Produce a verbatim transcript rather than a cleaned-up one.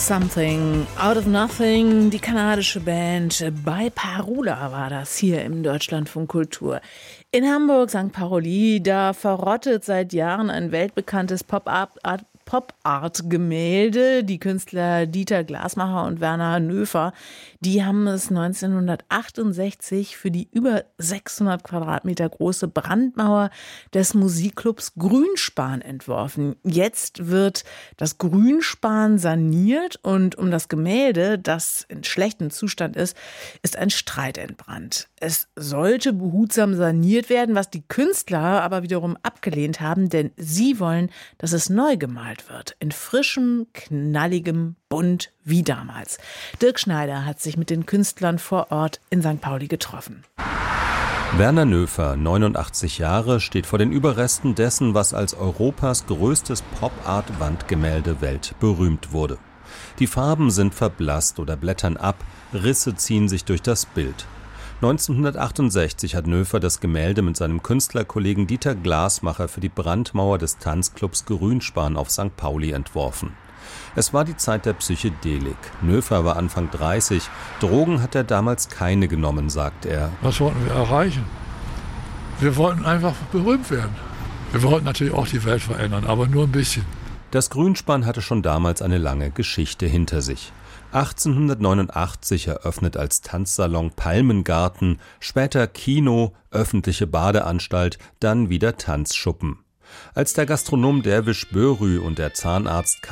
Something Out of Nothing, die kanadische Band bei Parula war das hier im Deutschlandfunk Kultur. In Hamburg, Sankt Pauli, da verrottet seit Jahren ein weltbekanntes Pop-Art Pop-Art-Gemälde. Die Künstler Dieter Glasmacher und Werner Nöfer, die haben es neunzehnhundertachtundsechzig für die über sechshundert Quadratmeter große Brandmauer des Musikclubs Grünspan entworfen. Jetzt wird das Grünspan saniert und um das Gemälde, das in schlechtem Zustand ist, ist ein Streit entbrannt. Es sollte behutsam saniert werden, was die Künstler aber wiederum abgelehnt haben, denn sie wollen, dass es neu gemalt wird. In frischem, knalligem Bunt wie damals. Dirk Schneider hat sich mit den Künstlern vor Ort in Sankt Pauli getroffen. Werner Nöfer, neunundachtzig Jahre, steht vor den Überresten dessen, was als Europas größtes Pop-Art-Wandgemälde weltberühmt wurde. Die Farben sind verblasst oder blättern ab, Risse ziehen sich durch das Bild. neunzehnhundertachtundsechzig hat Nöfer das Gemälde mit seinem Künstlerkollegen Dieter Glasmacher für die Brandmauer des Tanzclubs Grünspan auf Sankt Pauli entworfen. Es war die Zeit der Psychedelik. Nöfer war Anfang dreißig. Drogen hat er damals keine genommen, sagt er. Was wollten wir erreichen? Wir wollten einfach berühmt werden. Wir wollten natürlich auch die Welt verändern, aber nur ein bisschen. Das Grünspan hatte schon damals eine lange Geschichte hinter sich. achtzehnhundertneunundachtzig eröffnet als Tanzsalon Palmengarten, später Kino, öffentliche Badeanstalt, dann wieder Tanzschuppen. Als der Gastronom Derwisch Börü und der Zahnarzt